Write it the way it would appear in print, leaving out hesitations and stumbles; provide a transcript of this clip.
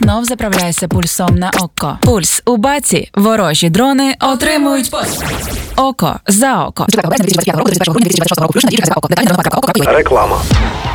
знов заправляйся пульсом на око. Пульс у баці. Ворожі дрони отримують око за око. Реклама.